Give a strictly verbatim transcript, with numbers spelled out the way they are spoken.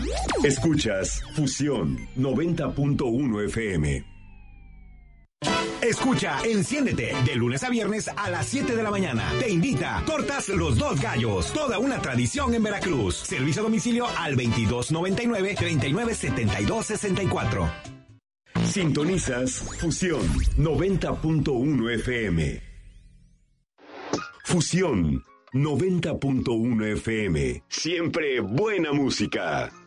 Escuchas Fusión noventa punto uno F M. Escucha Enciéndete de lunes a viernes a las siete de la mañana. Te invita Tortas Los Dos Gallos, toda una tradición en Veracruz. Servicio a domicilio al veintidós noventa y nueve, treinta y nueve setenta y dos sesenta y cuatro. Sintonizas Fusión noventa punto uno F M. Fusión noventa punto uno F M. Siempre buena música.